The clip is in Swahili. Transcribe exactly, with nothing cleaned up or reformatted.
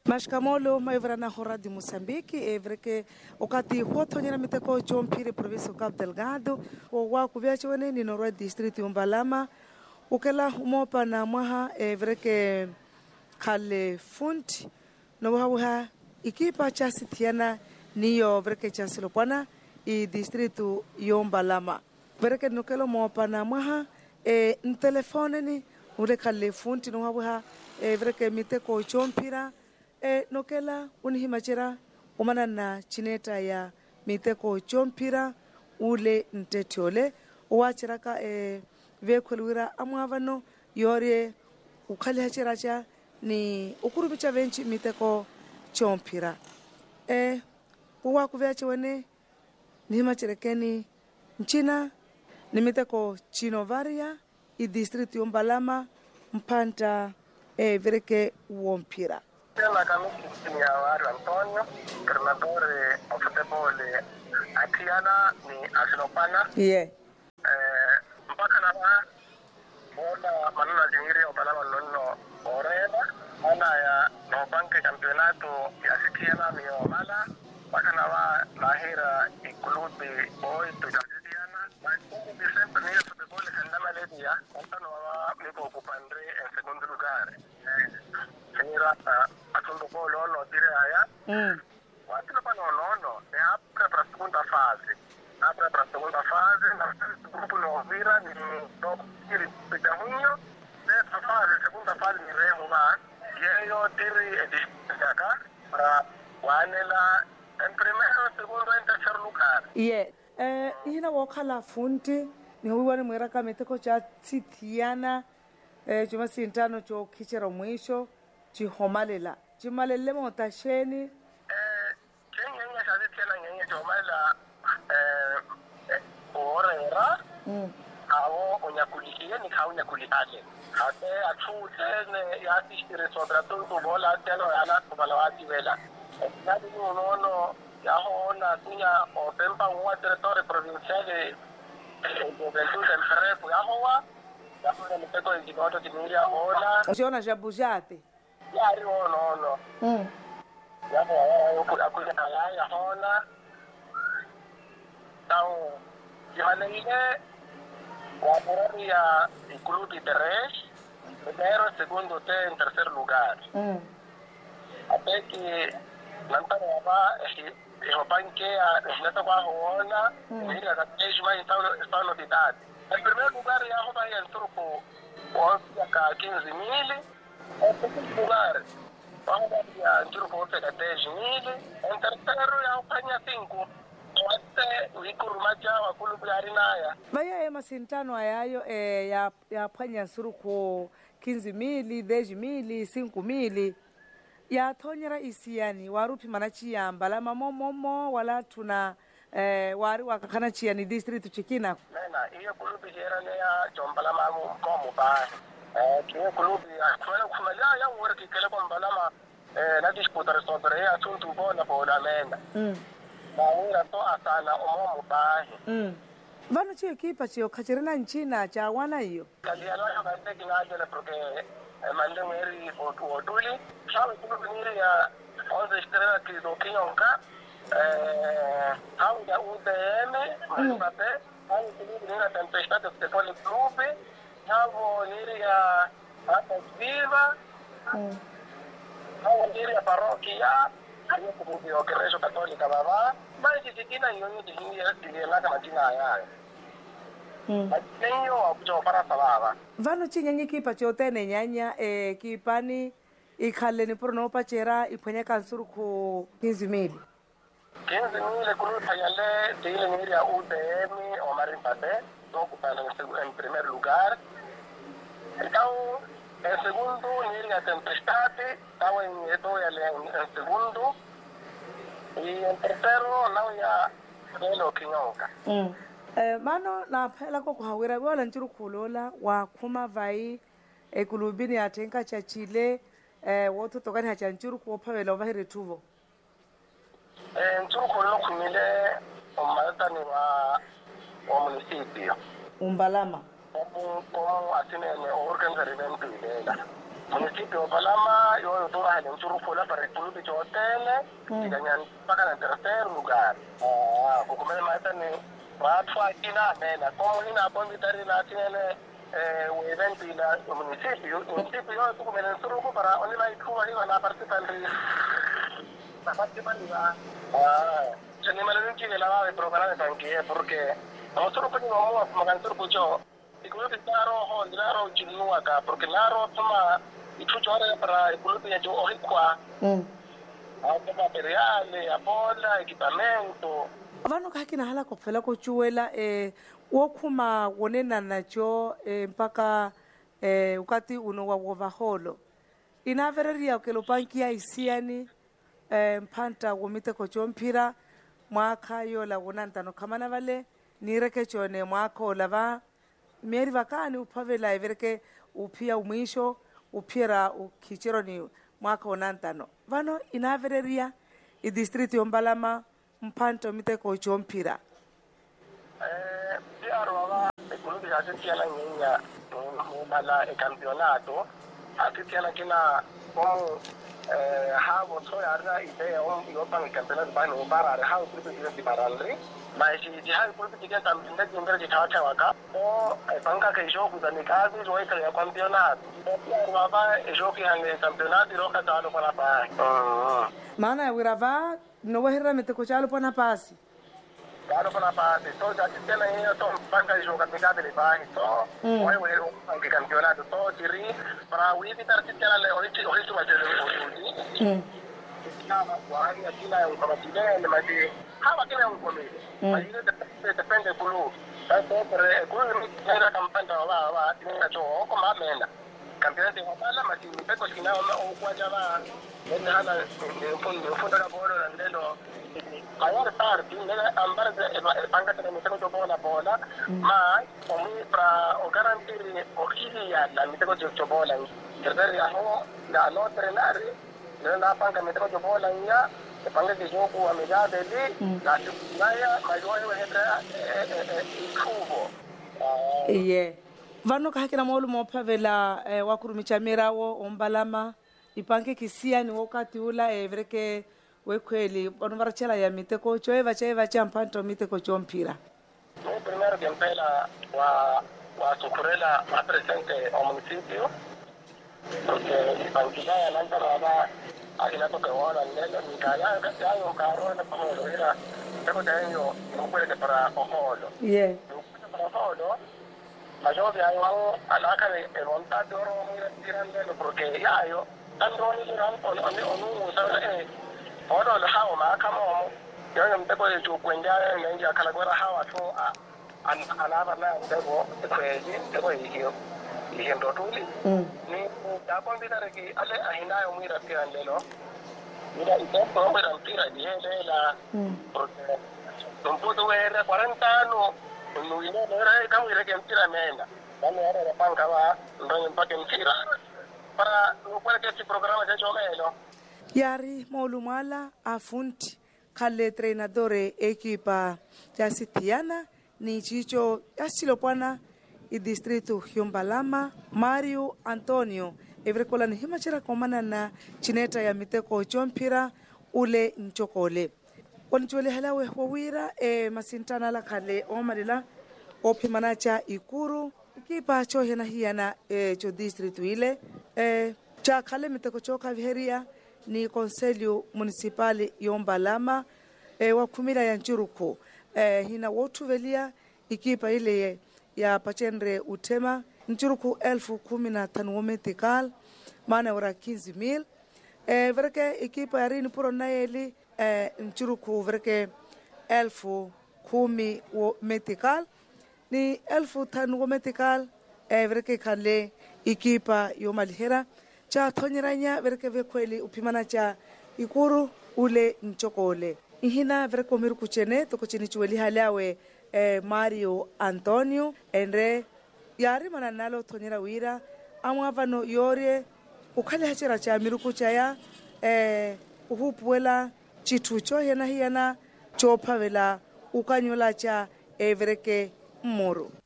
Mashkamolo maivrana hora de Moçambique, evreke okati hotonyera miteko chompire província Cabo Delgado, o waku viachone ni norwa district Umbalama, ukela umopa na mwaha evreke kale funt no waha ikipa cha sitiana niyo vreke cha silopana i distrito Umbalama. Vreke nokelo mopa na mwaha e ntelefone ni ule kale funt no waha evreke miteko chompira e nokela unihimachira umana na chineta ya miteko chompira ule ntetiole uwachiraka e vekwelwira amwavano yore ukhali hachiracha ni ukurubicha venchi miteko chompira e uwa kuveache wene nihimachirekeni nchina ni miteko chinovaria i distrito Umbalama mpanta e vereke uompira. La camisa ni Awario Antonio, entrenador of football Atiana ni Asilopana. Yeah. Eh, mpaka na bona manana jingiri Umbalama nono oreba, ana ya no banke campeonato ya Sitiana mi Omala, mpaka na wa lahira ikulubi boy to Jasiana. Mas de sempre ni football sendama ledia, ntano wa nipo kupandre en segundo lugar. Mira, atundo bolo lo dire aya. Mm. Watu na pano nono, ne apre para segunda fase. Apre para segunda fase, na grupo no vira ni do kiri pita hunyo. Nessa fase, segunda fase ni remo ba. Yeyo tiri edisaka para wanela en primero, segundo en tercer lugar. Yeah. Eh, hina wakala funti ni huwa ni mwera kama miteko cha titiana eh, chuma sintano cho kichera mwisho chihomalela chimalele motasheni eh kenya shazi tena nyenye chomala eh orera mm awo onyakulikie ni kaunya kulikale ate atute ne yatishire sobra tuntu bola telo yana kubalawati vela nadi unono yaona tunya opempa un territorio provinciale juventud del Frepo yahoa yahoa ni peko injigoto timiria ona usiona jabujate yari ono no mm yahoa akuja na yahoa tao yohanile guaporia il club di tres primero segundo te en tercer lugar mm até que nantara ba e banque a neta kwa hoona ni ya kesho está está novidade em primeiro lugar ya hoba ya truco o ka quinze mil em segundo lugar hoba ya truco ka dez mil em terceiro ya fanya cinco wate wikurumaja wa kulubu arinaya vaya ya masintano ayayo eh, ya ya panya suruko quinze mil dez mil cinco mil ya thonyera isiani warupi manachi ya Umbalama momomo wala tuna eh, wari wakakana chiani district chikina nena iyo kulubi hera ne ya Umbalama momo ba eh kiyo kulubi atwala kumala ya worki kele kwa Umbalama eh na disputar sobre ya tuntu bona bona mena mm na wira to asana omomo ba mm vano chi ekipa chi okachirina nchina cha wana hiyo kalia la ba te kinajele porque mande meri oduli sabe tudo venir ya onze estrela que do Quinhonca eh hau da U T M Mbappé hau tudo na tempestade de pole clube hau venir ya Ata Viva hau venir ya parroquia hayo como que igreja católica baba mas se tikina yoni tingia tingia kama tina ya Mm. Atenyo abujo para sababa. Vano chinyanyi kipa chotene nyanya eh kipani ikhaleni porno pachera iphenya kansuru ko quinze mil. quinze mil kulu tayale tile ni ya U T M Omar Mbappé, donc para en primer lugar. Então, en segundo ni ya Tempestade, estaba en esto ya en segundo. Y en tercero no ya Velo Quinhonca. Mm. Eh mano na phela ko kuhawira wala nturu kulola wa khuma vai ekulubini atenka chachile eh wotu tokani hacha nturu ko phawela wa hirethuvo eh nturu ko lo khumile umalta ni wa wa municipio Umbalama como como asine ne organizar evento ilela municipio o Palama yo to hale Nchuruku la para ikulubi chotele kiganyan paka na tercer lugar ah kukumele maeta ni watu akina mena como ina bondi tari na tiene eh un evento ila municipio municipio yo kukumele Nchuruku para oni la ikuwa hiyo na participar na participar ah chani malunchi la va de programa tanque porque nosotros pedimos magan Nchuruku cho ikulubi taro ho ndaro chinua ka porque naro tuma ituchora para ikulubi ya jo orikwa mm hapo materiale abola equipamento vano ka kina hala ko phela ko chuela eh wo khuma wonena nacho eh, mpaka eh ukati uno wa govaholo ina vereria ke lo banki ya isiani eh mphanta womite ko chomphira mwaka yo la wonantano khamana vale nireke chone mwaka la va meri vakani uphavela evereke uphia umwisho uphira ukhichero ni mwaka onantano vano inavereria i district yombalama mphanto miteko chomphira eh diarwa ikulubi ya sentiala nyenya mala e campeonato atitiala kina como eh hawo so yarda idea on yo pan campeonato bano barare hawo ikulubi di baralri mas di hawo ikulubi di también de ngere di tawa waka o banka ke jogo da nikazi jo ika ya campeonato diarwa ba e jogo hange campeonato roka talo para pa maana wirava no wahira miteko chalo pona pasi claro para parte todo ya que tiene ahí todo banca y jugar de cada liga y todo hoy voy a que campeonato todo tiri para hoy evitar que tiene le hoy hoy tu va a ser hoy nada guay aquí la un comité le más de ha que un comité ahí depende depende del club pero el club era campaña va va tiene que todo como amena campeonato de Opala más si me pego si nada o guayaba en hala en fondo fondo la bola andelo mayor parte nella ambare e banca che mi tengo bola bola ma come para o garantire o chili ya la mi tengo gioco bola per ya ho la no trenare nella banca mi tengo bola ya e banca che gioco a mediate lì la ya ma io ho entra il cubo yeah vano ka hakina molo mo phavela wa kurumicha mirawo ombalama ipanke kisia ni wakati ula evreke wekweli bano varachela ya miteko choeva cheva champhanto miteko chomphira no primero que empela wa wa sukurela a presente ao municipio porque banquilla ya nanta baba akina to kawala nelo nikaya ya yo karo na pamelo era tengo tengo no puede para ojolo yeah para ojolo mayo ya yo alaka de montado muy tirando porque ya yo tanto ni ran on on on usa eh olo le hawo ma kama mo yo yo mteko yetu kwenda nje akala gora hawa to an alaba na ndego kweji ndego hiyo hiyo ndo tuli ni ya kwambia reki ale ahina yo mwira pia ndelo mira ito ko mwira mpira diele la porque tumputo wera cuarenta no no ino era kama ile mpira mena kama era la panka wa ndo mpaka mpira para no puede que este programa se chomelo yari molumala afunti khale treinadore equipa ya sitiana ni chicho yasilopwana i distrito Hyombalama Mario Antonio evrekola ni himachira komana na chineta ya miteko chomphira ule nchokole onchole halawe wawira e masintana la khale omalila ophimana cha ikuru equipa cho hena hiana e cho distrito ile e cha khale miteko choka viheria ni Conselho Municipal Yombalama e wa kumila ya Nchuruku e hina wotuvelia ikipa ile ya pachenre utema Nchuruku elfu kumi na tano metikal maana ora quinze mil e verke ikipa ya rini puro na eli e Nchuruku verke elfu kumi metikal ni elfu tano metikal e verke kale ikipa yomalihera cha thonyeranya verke vekweli upimana cha ikuru ule nchokole ihina verko miru kuchene to kuchini chueli halawe eh, Mario Antonio endre yari mananalo thonyera wira amwavano yore ukhale hachira cha miru kuchaya eh uhupuela chitucho hena hiana chophavela ukanyola cha evereke mmoro